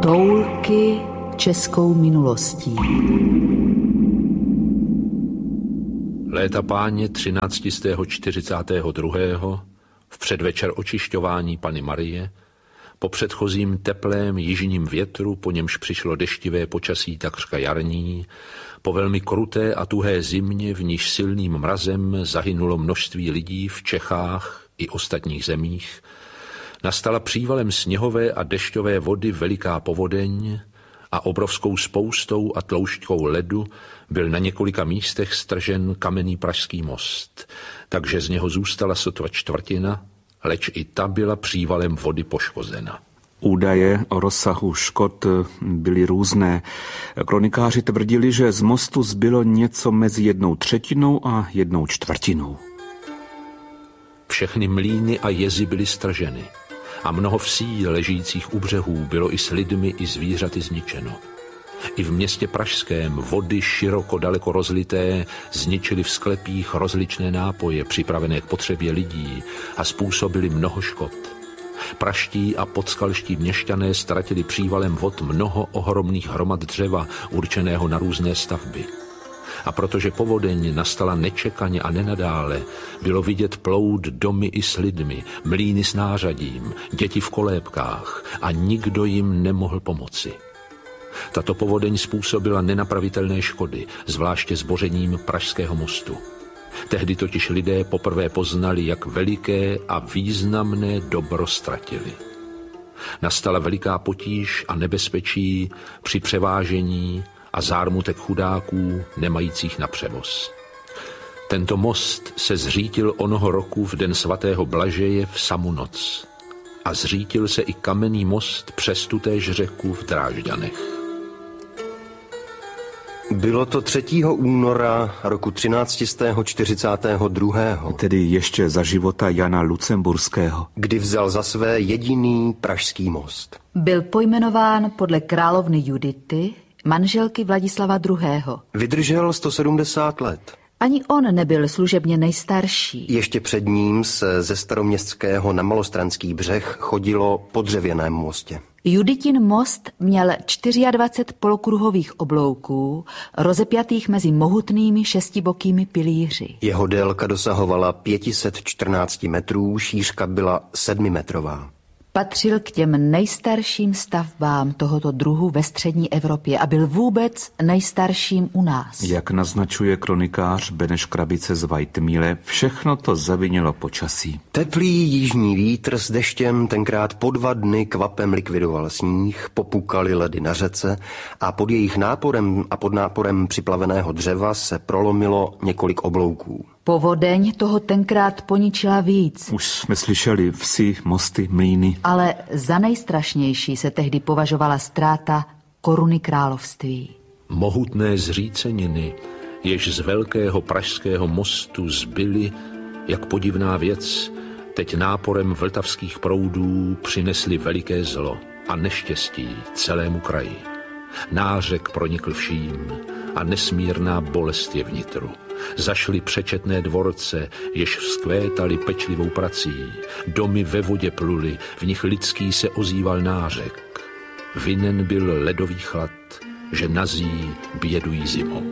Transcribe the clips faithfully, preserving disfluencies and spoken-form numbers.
Toulky českou minulostí. Léta páně třináctistého čtyřicátého druhého v předvečer očišťování Panny Marie, po předchozím teplém jižním větru, po němž přišlo deštivé počasí takřka jarní, po velmi kruté a tuhé zimě, v níž silným mrazem zahynulo množství lidí v Čechách i ostatních zemích, nastala přívalem sněhové a dešťové vody veliká povodeň a obrovskou spoustou a tloušťkou ledu byl na několika místech stržen kamenný Pražský most, takže z něho zůstala sotva čtvrtina, leč i ta byla přívalem vody poškozena. Údaje o rozsahu škod byly různé. Kronikáři tvrdili, že z mostu zbylo něco mezi jednou třetinou a jednou čtvrtinou. Všechny mlýny a jezy byly strženy a mnoho vsí ležících u břehů bylo i s lidmi i zvířaty zničeno. I v městě pražském vody široko daleko rozlité zničily v sklepích rozličné nápoje připravené k potřebě lidí a způsobily mnoho škod. Praští a podskalští měšťané ztratili přívalem vod mnoho ohromných hromad dřeva určeného na různé stavby. A protože povodeň nastala nečekaně a nenadále, bylo vidět plout domy i s lidmi, mlýny s nářadím, děti v kolébkách a nikdo jim nemohl pomoci. Tato povodeň způsobila nenapravitelné škody, zvláště zbořením Pražského mostu. Tehdy totiž lidé poprvé poznali, jak veliké a významné dobro ztratili. Nastala veliká potíž a nebezpečí při převážení a zármutek chudáků nemajících na převoz. Tento most se zřítil onoho roku v den svatého Blažeje v samu noc. A zřítil se i kamenný most přes tutéž řeku v Drážďanech. Bylo to třetího února roku třináct set čtyřicát dva. Tedy ještě za života Jana Lucemburského. Kdy vzal za své jediný pražský most. Byl pojmenován podle královny Judity, manželky Vladislava druhého. Vydržel sto sedmdesát let. Ani on nebyl služebně nejstarší. Ještě před ním se ze Staroměstského na Malostranský břeh chodilo po dřevěném mostě. Juditin most měl dvacet čtyři polokruhových oblouků, rozepjatých mezi mohutnými šestibokými pilíři. Jeho délka dosahovala pět set čtrnáct metrů, šířka byla sedmimetrová. Patřil k těm nejstarším stavbám tohoto druhu ve střední Evropě a byl vůbec nejstarším u nás. Jak naznačuje kronikář Beneš Krabice z Vajtmíle, všechno to zavinilo počasí. Teplý jižní vítr s deštěm tenkrát po dva dny kvapem likvidoval sníh, popukaly ledy na řece a pod jejich náporem a pod náporem připlaveného dřeva se prolomilo několik oblouků. Povodeň toho tenkrát poničila víc. Už jsme slyšeli vsi, mosty, mlýny. Ale za nejstrašnější se tehdy považovala ztráta koruny království. Mohutné zříceniny, jež z velkého pražského mostu zbyly, jak podivná věc, teď náporem vltavských proudů přinesly veliké zlo a neštěstí celému kraji. Nářek pronikl vším a nesmírná bolest je vnitru. Zašly přečetné dvorce, jež vzkvétaly pečlivou prací. Domy ve vodě pluly, v nich lidský se ozýval nářek. Vinen byl ledový chlad, že nazí bědují zimou.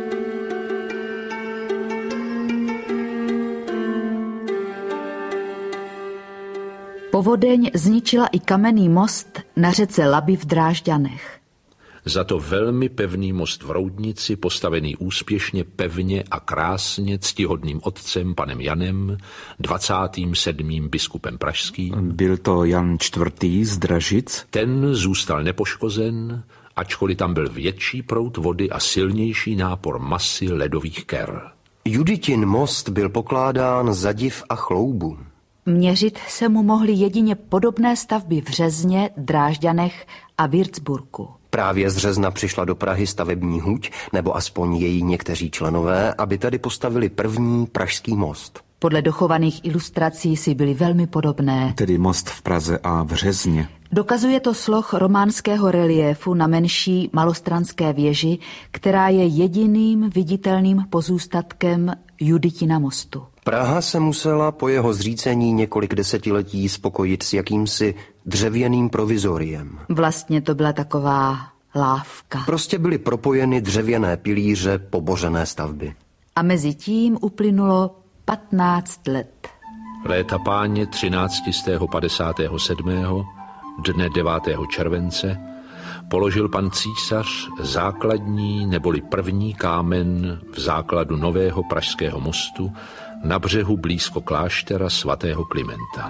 Povodeň zničila i kamenný most na řece Labi v Drážďanech. Za to velmi pevný most v Roudnici, postavený úspěšně, pevně a krásně ctihodným otcem panem Janem, dvacátým sedmým biskupem pražským. Byl to Jan čtvrtý z Dražic. Ten zůstal nepoškozen, ačkoliv tam byl větší proud vody a silnější nápor masy ledových ker. Juditin most byl pokládán za div a chloubu. Měřit se mu mohly jedině podobné stavby v Řezně, Drážďanech a Würzburgu. Právě z Řezna přišla do Prahy stavební huť, nebo aspoň její někteří členové, aby tady postavili první pražský most. Podle dochovaných ilustrací si byly velmi podobné. Tedy most v Praze a v Řezně. Dokazuje to sloh románského reliéfu na menší malostranské věži, která je jediným viditelným pozůstatkem Juditina mostu. Praha se musela po jeho zřícení několik desetiletí spokojit s jakýmsi dřevěným provizoriem. Vlastně to byla taková lávka. Prostě byly propojeny dřevěné pilíře pobořené stavby. A mezi tím uplynulo patnáct let. Léta páně třináctistého padesátého sedmého dne devátého července, položil pan císař základní neboli první kámen v základu nového pražského mostu na břehu blízko kláštera svatého Klimenta.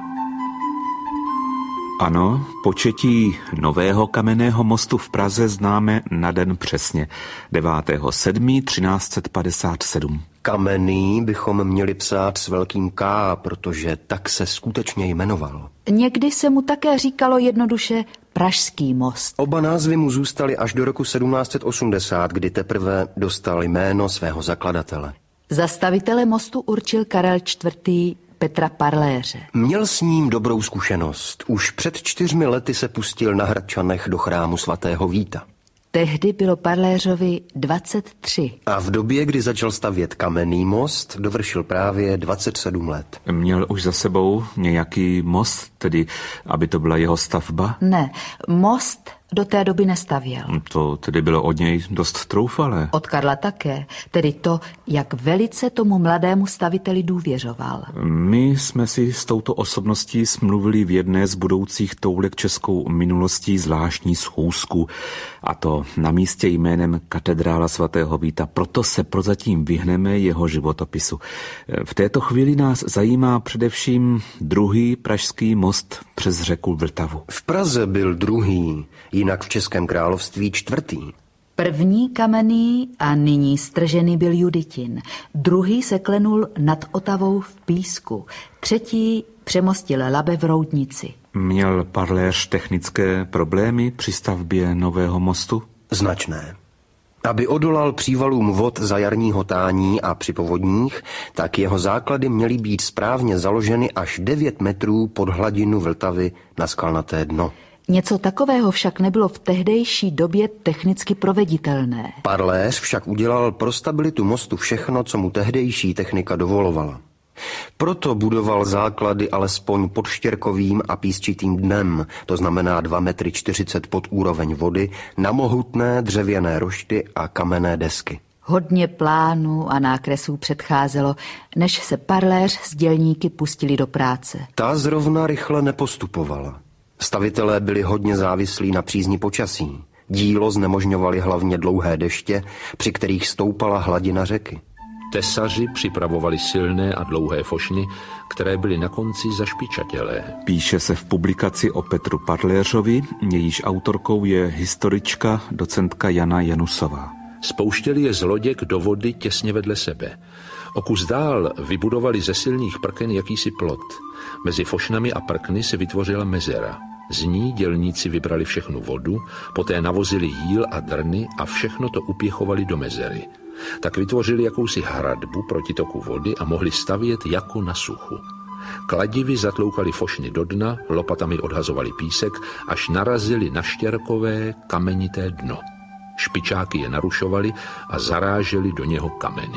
Ano, početí nového kamenného mostu v Praze známe na den přesně, devátého sedmého třináct set padesát sedm. Kamenný bychom měli psát s velkým K, protože tak se skutečně jmenoval. Někdy se mu také říkalo jednoduše Pražský most. Oba názvy mu zůstaly až do roku sedmnáct set osmdesát, kdy teprve dostal jméno svého zakladatele. Zastavitele mostu určil Karel čtvrtý. Petra Parléře. Měl s ním dobrou zkušenost. Už před čtyřmi lety se pustil na Hradčanech do chrámu svatého Víta. Tehdy bylo Parléřovi dvacet tři. A v době, kdy začal stavět kamenný most, dovršil právě dvacet sedm let. Měl už za sebou nějaký most, tedy aby to byla jeho stavba? Ne, most do té doby nestavěl. To tedy bylo od něj dost troufalé. Od Karla také, tedy to, jak velice tomu mladému staviteli důvěřoval. My jsme si s touto osobností smluvili v jedné z budoucích toulek českou minulostí zvláštní schůzku, a to na místě jménem Katedrála svatého Víta, proto se prozatím vyhneme jeho životopisu. V této chvíli nás zajímá především druhý pražský most přes řeku Vltavu. V Praze byl druhý, jinak v Českém království čtvrtý. První kamenný a nyní stržený byl Juditin. Druhý se klenul nad Otavou v Písku. Třetí přemostil Labe v Roudnici. Měl Parléř technické problémy při stavbě nového mostu? Značné. Aby odolal přívalům vod za jarního tání a při povodních, tak jeho základy měly být správně založeny až devět metrů pod hladinu Vltavy na skalnaté dno. Něco takového však nebylo v tehdejší době technicky proveditelné. Parléř však udělal pro stabilitu mostu všechno, co mu tehdejší technika dovolovala. Proto budoval základy alespoň pod štěrkovým a písčitým dnem, to znamená dva metry čtyřicet pod úroveň vody, na mohutné dřevěné rošty a kamenné desky. Hodně plánů a nákresů předcházelo, než se Parléř s dělníky pustili do práce. Ta zrovna rychle nepostupovala. Stavitelé byli hodně závislí na přízni počasí. Dílo znemožňovaly hlavně dlouhé deště, při kterých stoupala hladina řeky. Tesaři připravovali silné a dlouhé fošny, které byly na konci zašpičatělé. Píše se v publikaci o Petru Parléřovi, jejíž autorkou je historička docentka Jana Janusová. Spouštěli je z loděk do vody těsně vedle sebe. O kus dál vybudovali ze silných prken jakýsi plot. Mezi fošnami a prkny se vytvořila mezera. Z ní dělníci vybrali všechnu vodu, poté navozili jíl a drny a všechno to upěchovali do mezery. Tak vytvořili jakousi hradbu proti toku vody a mohli stavět jako na suchu. Kladivy zatloukali fošny do dna, lopatami odhazovali písek, až narazili na štěrkové kamenité dno. Špičáky je narušovali a zaráželi do něho kameny.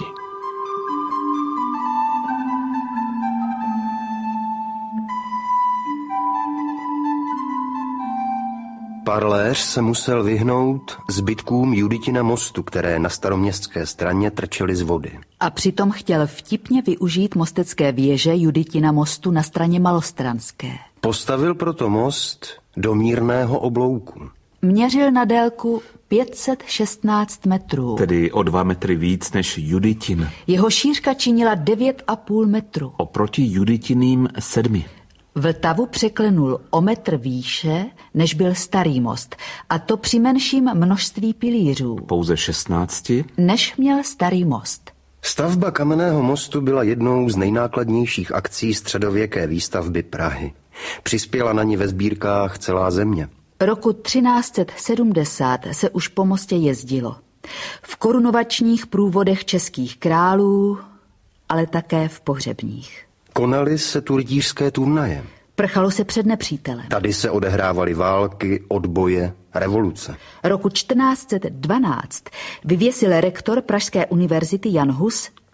Parléř se musel vyhnout zbytkům Juditina mostu, které na staroměstské straně trčely z vody. A přitom chtěl vtipně využít mostecké věže Juditina mostu na straně malostranské. Postavil proto most do mírného oblouku. Měřil na délku pět set šestnáct metrů. Tedy o dva metry víc než Juditin. Jeho šířka činila devět a půl metru. Oproti Juditiným sedmi. Vltavu překlenul o metr výše, než byl starý most, a to při menším množství pilířů. Pouze šestnácti? Než měl starý most. Stavba kamenného mostu byla jednou z nejnákladnějších akcí středověké výstavby Prahy. Přispěla na ní ve sbírkách celá země. Roku třináct set sedmdesát se už po mostě jezdilo. V korunovačních průvodech českých králů, ale také v pohřebních. Konaly se tu rytířské turnaje. Prchalo se před nepřítelem. Tady se odehrávaly války, odboje, revoluce. Roku čtrnáct set dvanáct vyvěsil rektor Pražské univerzity Jan Hus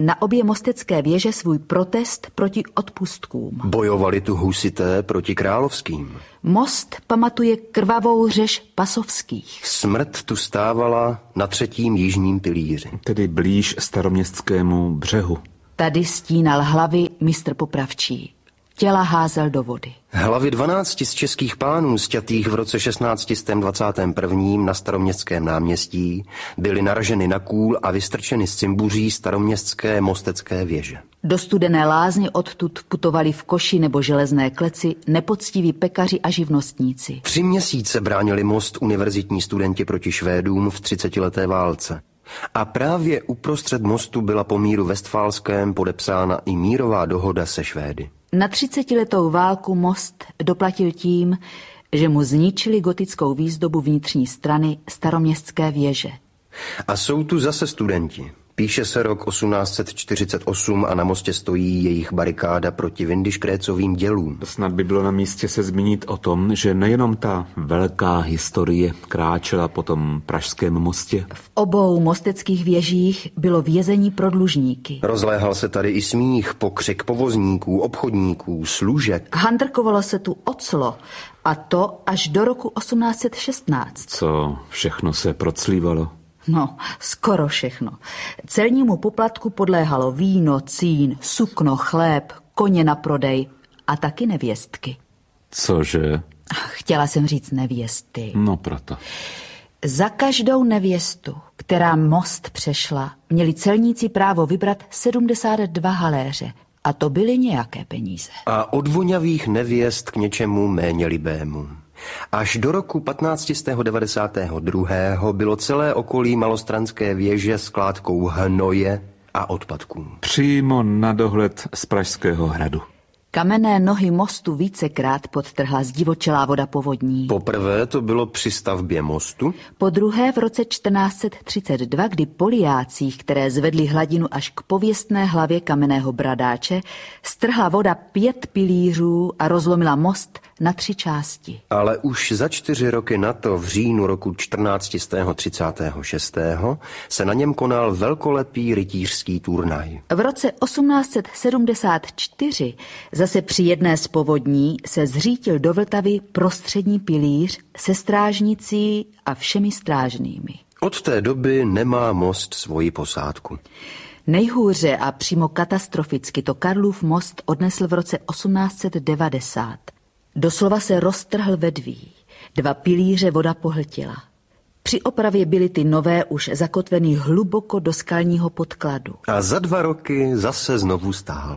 na obě mostecké věže svůj protest proti odpustkům. Bojovali tu husité proti královským. Most pamatuje krvavou řež pasovských. Smrt tu stávala na třetím jižním pilíři. Tedy blíž staroměstskému břehu. Tady stínal hlavy mistr Popravčí. Těla házel do vody. Hlavy dvanácti z českých pánů sťatých v roce šestnáct set dvacátém prvním na Staroměstském náměstí byly naraženy na kůl a vystrčeny z cimbuří staroměstské mostecké věže. Do Studené lázně odtud putovali v koši nebo železné kleci nepoctiví pekaři a živnostníci. Tři měsíce bránili most univerzitní studenti proti Švédům v třicetileté válce. A právě uprostřed mostu byla po míru Vestfálském podepsána i mírová dohoda se Švédy. Na třicetiletou válku most doplatil tím, že mu zničili gotickou výzdobu vnitřní strany staroměstské věže. A jsou tu zase studenti. Píše se rok osmnáct set čtyřicet osm a na mostě stojí jejich barikáda proti Windischgrätzovým dělům. Snad by bylo na místě se zmínit o tom, že nejenom ta velká historie kráčela po tom pražském mostě. V obou mosteckých věžích bylo vězení pro dlužníky. Rozléhal se tady i smích, pokřik povozníků, obchodníků, služek. Handrkovalo se tu oclo, a to až do roku osmnáct set šestnáct. Co všechno se proclívalo? No, skoro všechno. Celnímu poplatku podléhalo víno, cín, sukno, chléb, koně na prodej a taky nevěstky. Cože? Chtěla jsem říct nevěsty. No proto. Za každou nevěstu, která most přešla, měli celníci právo vybrat sedmdesát dva haléře. A to byly nějaké peníze. A od voňavých nevěst k něčemu méně libému. Až do roku patnáct set devadesát dva bylo celé okolí malostranské věže skládkou hnoje a odpadků. Přímo na dohled z Pražského hradu. Kamenné nohy mostu vícekrát podtrhla zdivočelá voda povodní. Poprvé to bylo při stavbě mostu. Po druhé v roce čtrnáct set třicet dva, kdy po liácích, které zvedly hladinu až k pověstné hlavě kamenného bradáče, strhla voda pět pilířů a rozlomila most na tři části. Ale už za čtyři roky na to, v říjnu roku čtrnáct set třicet šest, se na něm konal velkolepý rytířský turnaj. V roce osmnáct set sedmdesát čtyři zase při jedné z povodní se zřítil do Vltavy prostřední pilíř se strážnicí a všemi strážnými. Od té doby nemá most svoji posádku. Nejhůře a přímo katastroficky to Karlův most odnesl v roce osmnáct set devadesát. Doslova se roztrhl vedví. Dva pilíře voda pohltila. Při opravě byly ty nové už zakotveny hluboko do skalního podkladu. A za dva roky zase znovu stál.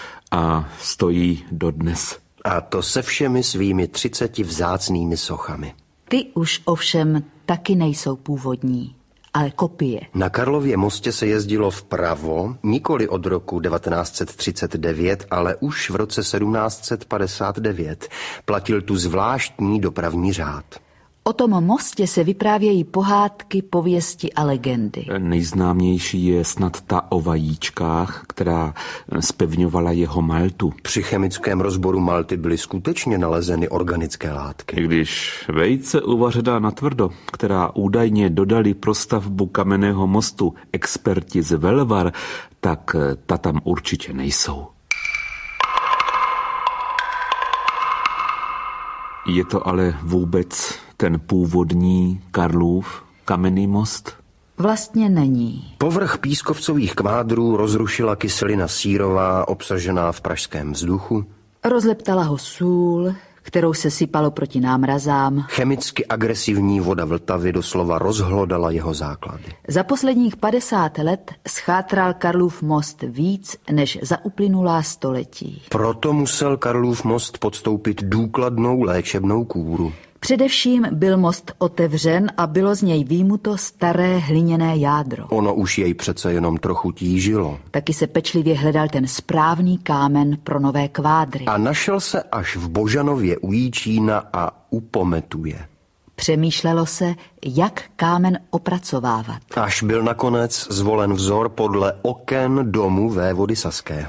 A stojí dodnes. A to se všemi svými třiceti vzácnými sochami. Ty už ovšem taky nejsou původní, ale kopie. Na Karlově mostě se jezdilo vpravo, nikoli od roku devatenáct set třicet devět, ale už v roce sedmnáct set padesát devět. Platil tu zvláštní dopravní řád. O tom mostě se vyprávějí pohádky, pověsti a legendy. Nejznámější je snad ta o vajíčkách, která zpevňovala jeho maltu. Při chemickém rozboru malty byly skutečně nalezeny organické látky. I když vejce uvařená natvrdo, která údajně dodali pro stavbu kamenného mostu experti z Velvar, tak ta tam určitě nejsou. Je to ale vůbec ten původní Karlův kamenný most? Vlastně není. Povrch pískovcových kvádrů rozrušila kyselina sírová obsažená v pražském vzduchu. Rozleptala ho sůl, kterou se sypalo proti námrazám. Chemicky agresivní voda Vltavy doslova rozhlodala jeho základy. Za posledních padesát let schátral Karlův most víc než za uplynulá století. Proto musel Karlův most podstoupit důkladnou léčebnou kúru. Především byl most otevřen a bylo z něj výjimuto staré hliněné jádro. Ono už jej přece jenom trochu tížilo. Taky se pečlivě hledal ten správný kámen pro nové kvádry. A našel se až v Božanově u Jíčína a u Pometuje. Přemýšlelo se, jak kámen opracovávat. Až byl nakonec zvolen vzor podle oken domu vévody Saského.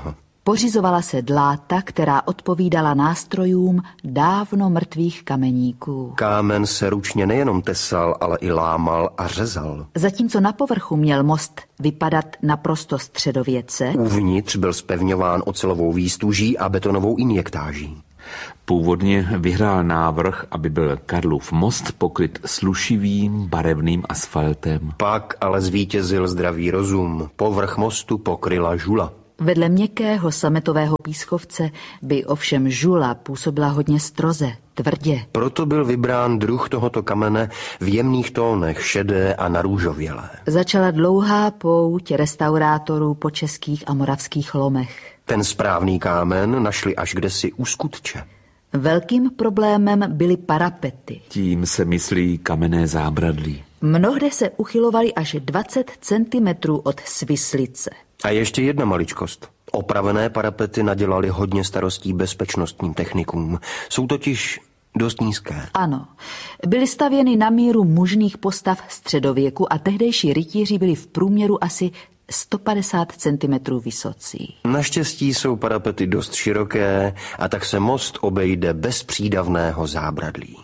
Pořizovala se dláta, která odpovídala nástrojům dávno mrtvých kameníků. Kámen se ručně nejenom tesal, ale i lámal a řezal. Zatímco na povrchu měl most vypadat naprosto středověce, uvnitř byl zpevňován ocelovou výstuží a betonovou injektáží. Původně vyhrál návrh, aby byl Karlův most pokryt slušivým barevným asfaltem. Pak ale zvítězil zdravý rozum. Povrch mostu pokryla žula. Vedle měkkého sametového pískovce by ovšem žula působila hodně stroze, tvrdě. Proto byl vybrán druh tohoto kamene v jemných tónech, šedé a narůžovělé. Začala dlouhá pouť restaurátorů po českých a moravských lomech. Ten správný kámen našli až kdesi u Skutče. Velkým problémem byly parapety. Tím se myslí kamenné zábradlí. Mnohde se uchylovaly až dvacet centimetrů od svislice. A ještě jedna maličkost. Opravené parapety nadělali hodně starostí bezpečnostním technikům. Jsou totiž dost nízké. Ano, byly stavěny na míru mužných postav středověku a tehdejší rytíři byli v průměru asi sto padesát centimetrů vysocí. Naštěstí jsou parapety dost široké a tak se most obejde bez přídavného zábradlí.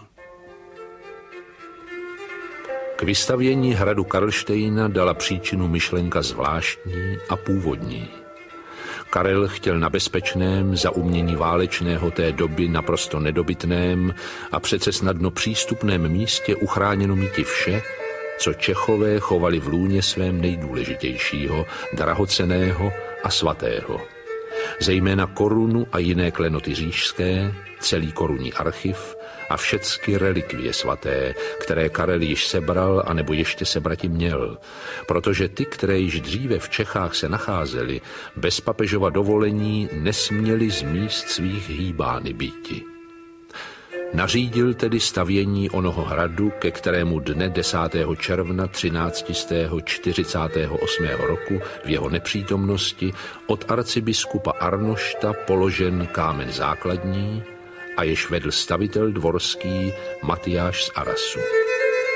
K vystavění hradu Karlštejna dala příčinu myšlenka zvláštní a původní. Karel chtěl na bezpečném, za umění válečného té doby naprosto nedobytném a přece snadno přístupném místě uchráněno míti vše, co Čechové chovali v lůně svém nejdůležitějšího, drahocenného a svatého. Zejména korunu a jiné klenoty říšské, celý korunní archiv a všecky relikvie svaté, které Karel již sebral anebo ještě sebrati měl, protože ty, které již dříve v Čechách se nacházely, bez papežova dovolení nesměly z míst svých hýbány býti. Nařídil tedy stavění onoho hradu, ke kterému dne desátého června třináct set čtyřicet osm roku v jeho nepřítomnosti od arcibiskupa Arnošta položen kámen základní a jež vedl stavitel dvorský Matyáš z Arasu.